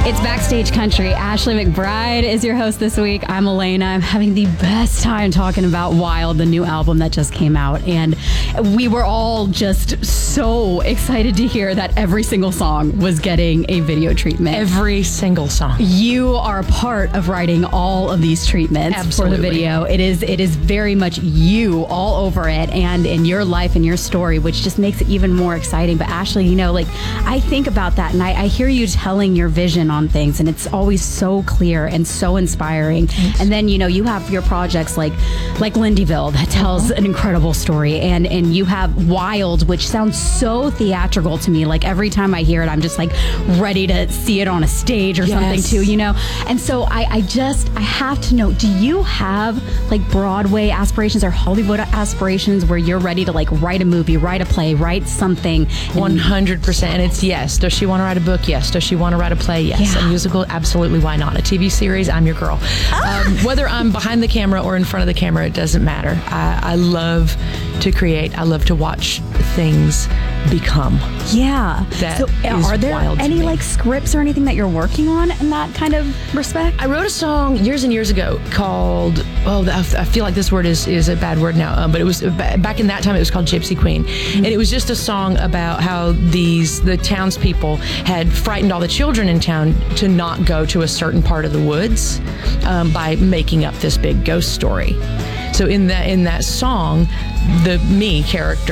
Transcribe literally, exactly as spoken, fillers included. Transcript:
It's Backstage Country. Ashley McBryde is your host this week. I'm Elena. I'm having the best time talking about Wild, the new album that just came out. And we were all just so excited to hear that every single song was getting a video treatment. Every single song. You are a part of writing all of these treatments Absolutely. for the video. It is it is very much you all over it and in your life and your story, which just makes it even more exciting. But Ashley, you know, like I think about that and I, I hear you telling your vision on things, and it's always so clear and so inspiring. Thanks. And then, you know, you have your projects like like Lindyville that tells mm-hmm. an incredible story, and and you have Wild, which sounds so theatrical to me. Like every time I hear it, I'm just like ready to see it on a stage or yes. something too, you know. And so I, I just I have to know, do you have like Broadway aspirations or Hollywood aspirations where you're ready to like write a movie, write a play, write something? one hundred percent. And it's yes. Does she want to write a book? Yes. Does she want to write a play? Yes. Yeah. A musical? Absolutely. Why not? A T V series? I'm your girl. Ah. Um, whether I'm behind the camera or in front of the camera, it doesn't matter. I, I love to create. I love to watch things become. Yeah. That so is are there wild to any me. like scripts or anything that you're working on in that kind of respect? I wrote a song years and years ago called, oh, I feel like this word is, is a bad word now, um, but it was back in that time it was called Gypsy Queen. Mm-hmm. And it was just a song about how these, the townspeople had frightened all the children in town to not go to a certain part of the woods um, by making up this big ghost story. So in that, in that song, the me character